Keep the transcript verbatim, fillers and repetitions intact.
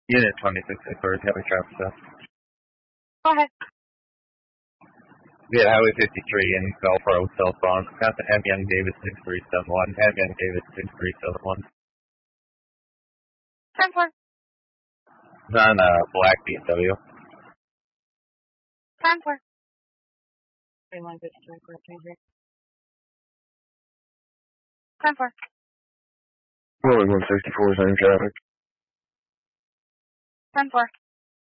Unit twenty-six Accord, heavy traffic stop. Go ahead. We had Highway fifty-three in Belfort southbound. Got the Have Young Davis six three seven one. Have Young Davis six three seven one. ten four. It's on uh, Black B M W. ten four. Three one fifty-three Accord, change ten four. Rolling one sixty-four, same traffic. ten four.